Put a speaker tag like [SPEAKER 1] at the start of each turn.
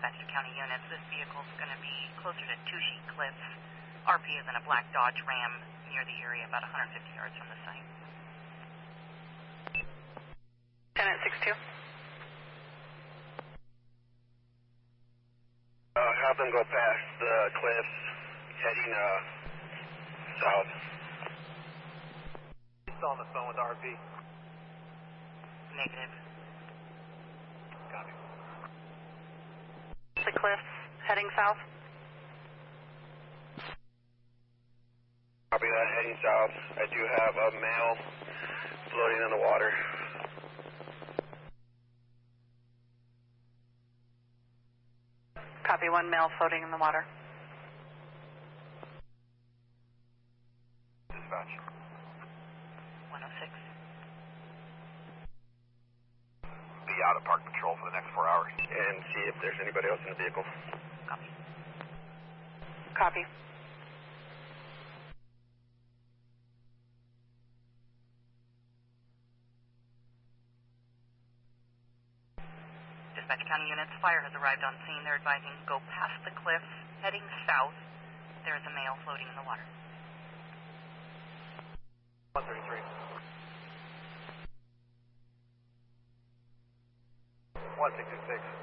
[SPEAKER 1] Dispatch to county units. This vehicle's going to be closer to Two Sheet Cliffs. RP is in a black Dodge Ram near the area, about 150 yards from the site.
[SPEAKER 2] Tenant 6-2.
[SPEAKER 3] Have them go past the cliffs, heading south.
[SPEAKER 4] Still on the phone with RP.
[SPEAKER 1] Negative.
[SPEAKER 4] Copy.
[SPEAKER 2] The cliffs, heading south.
[SPEAKER 3] Copy that, heading south. I do have a male floating in the water.
[SPEAKER 2] Copy, one male floating in the water.
[SPEAKER 4] Dispatch.
[SPEAKER 1] 106.
[SPEAKER 4] Be out of park patrol for the next 4 hours.
[SPEAKER 3] And see if there's anybody else in the vehicle.
[SPEAKER 1] Copy.
[SPEAKER 2] Copy.
[SPEAKER 1] Dispatch county units, fire has arrived on scene. They're advising go past the cliffs, heading south. There is a male floating in the water.
[SPEAKER 4] 133. 1626.